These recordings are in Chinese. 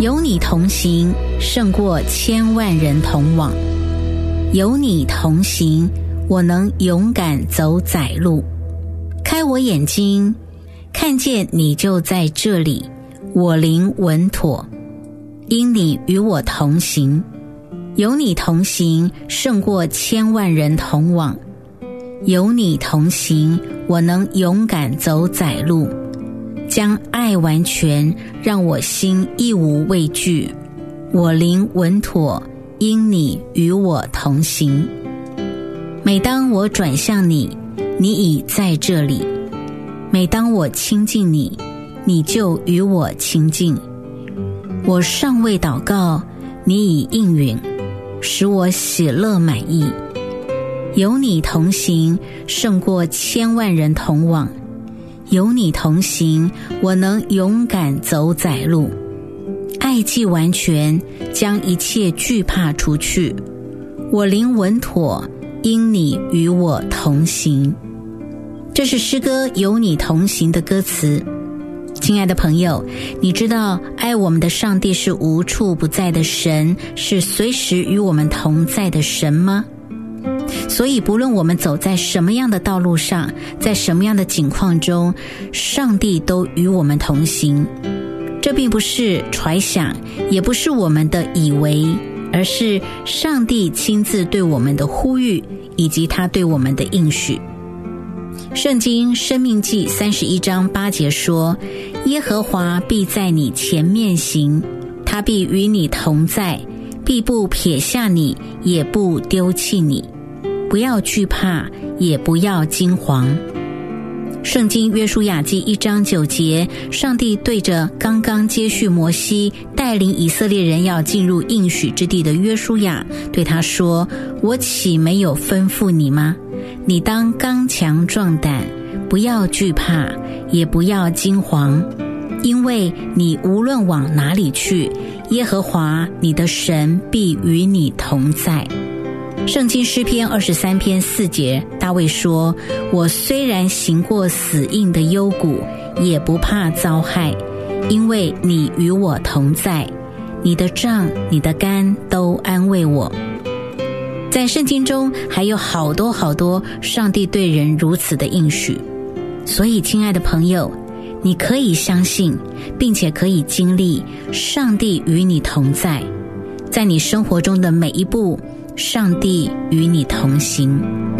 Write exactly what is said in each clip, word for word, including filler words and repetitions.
有你同行，胜过千万人同往。有你同行，我能勇敢走窄路。开我眼睛，看见你就在这里，我灵稳妥，因你与我同行。有你同行，胜过千万人同往。有你同行，我能勇敢走窄路。将爱完全，让我心一无畏惧，我灵稳妥，因你与我同行。每当我转向你，你已在这里；每当我亲近你，你就与我亲近。我尚未祷告，你已应允，使我喜乐满意。有你同行，胜过千万人同往。有你同行，我能勇敢走窄路。爱既完全，将一切惧怕除去。我灵稳妥，因你与我同行。这是诗歌有你同行的歌词。亲爱的朋友，你知道爱我们的上帝是无处不在的神，是随时与我们同在的神吗？所以不论我们走在什么样的道路上，在什么样的境况中，上帝都与我们同行。这并不是揣想，也不是我们的以为，而是上帝亲自对我们的呼吁，以及他对我们的应许。圣经申命记三十一章八节说，耶和华必在你前面行，他必与你同在，必不撇下你，也不丢弃你。不要惧怕，也不要惊惶。圣经约书亚记一章九节，上帝对着刚刚接续摩西带领以色列人要进入应许之地的约书亚，对他说，我岂没有吩咐你吗？你当刚强壮胆，不要惧怕，也不要惊惶，因为你无论往哪里去，耶和华你的神必与你同在。圣经诗篇二十三篇四节，大卫说，我虽然行过死荫的幽谷，也不怕遭害，因为你与我同在，你的杖你的竿都安慰我。在圣经中还有好多好多上帝对人如此的应许，所以亲爱的朋友，你可以相信，并且可以经历上帝与你同在，在你生活中的每一步，上帝与你同行。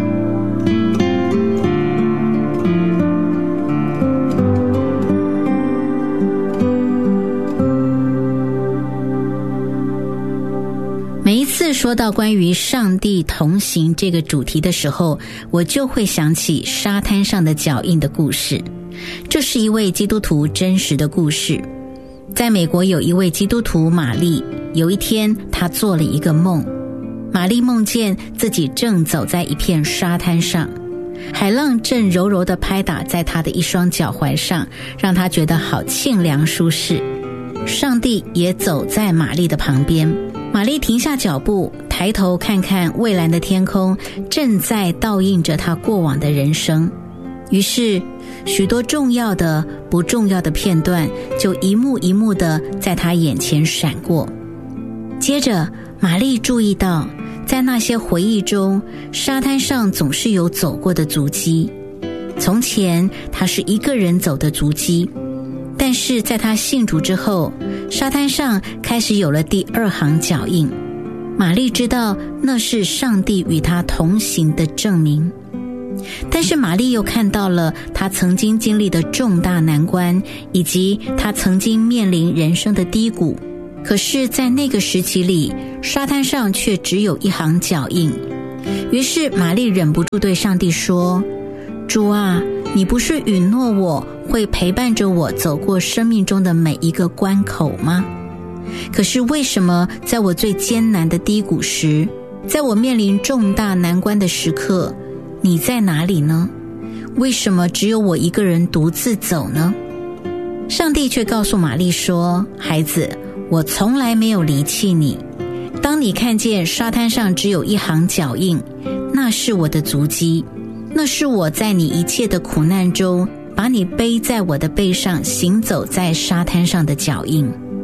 每一次说到关于上帝同行这个主题的时候，我就会想起沙滩上的脚印的故事。这是一位基督徒真实的故事。在美国有一位基督徒玛丽，有一天她做了一个梦。玛丽梦见自己正走在一片沙滩上，海浪正柔柔地拍打在她的一双脚踝上，让她觉得好沁凉舒适。上帝也走在玛丽的旁边，玛丽停下脚步，抬头看看蔚蓝的天空，正在倒映着她过往的人生。于是许多重要的不重要的片段就一幕一幕的在她眼前闪过。接着玛丽注意到，在那些回忆中，沙滩上总是有走过的足迹。从前她是一个人走的足迹，但是在她信主之后，沙滩上开始有了第二行脚印。玛丽知道那是上帝与她同行的证明。但是玛丽又看到了她曾经经历的重大难关，以及她曾经面临人生的低谷。可是在那个时期里，沙滩上却只有一行脚印。于是玛丽忍不住对上帝说，主啊，你不是允诺我会陪伴着我走过生命中的每一个关口吗？可是为什么在我最艰难的低谷时，在我面临重大难关的时刻，你在哪里呢？为什么只有我一个人独自走呢？上帝却告诉玛丽说，孩子，我从来没有离弃你。当你看见沙滩上只有一行脚印，那是我的足迹，那是我在你一切的苦难中把你背在我的背上行走在沙滩上的脚印。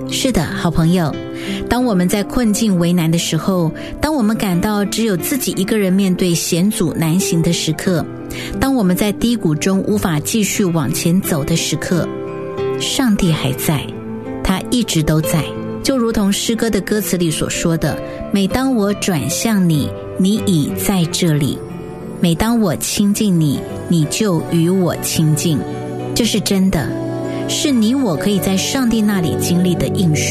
是的，好朋友，当我们在困境为难的时候，当我们感到只有自己一个人面对险阻难行的时刻，当我们在低谷中无法继续往前走的时刻，上帝还在，他一直都在。就如同诗歌的歌词里所说的，每当我转向你，你已在这里；每当我亲近你，你就与我亲近。这是真的，是你我可以在上帝那里经历的应许。